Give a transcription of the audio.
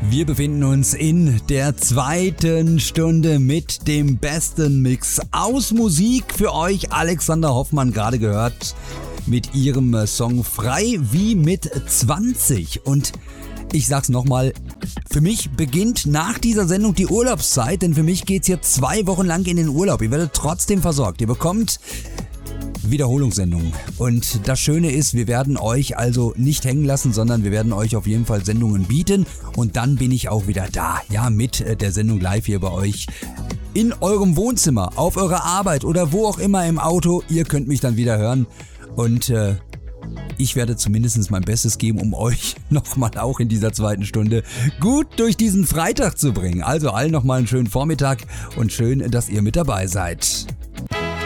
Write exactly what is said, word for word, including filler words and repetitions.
Wir befinden uns in der zweiten Stunde mit dem besten Mix aus Musik für euch. Alexander Hoffmann gerade gehört mit ihrem Song Frei wie mit zwanzig. Und ich sag's nochmal, für mich beginnt nach dieser Sendung die Urlaubszeit, denn für mich geht's hier zwei Wochen lang in den Urlaub. Ihr werdet trotzdem versorgt. Ihr bekommt Wiederholungssendungen. Und das Schöne ist, wir werden euch also nicht hängen lassen, sondern wir werden euch auf jeden Fall Sendungen bieten. Und dann bin ich auch wieder da, ja, mit der Sendung live hier bei euch. In eurem Wohnzimmer, auf eurer Arbeit oder wo auch immer im Auto. Ihr könnt mich dann wieder hören. Und äh, ich werde zumindest mein Bestes geben, um euch nochmal auch in dieser zweiten Stunde gut durch diesen Freitag zu bringen. Also allen nochmal einen schönen Vormittag und schön, dass ihr mit dabei seid.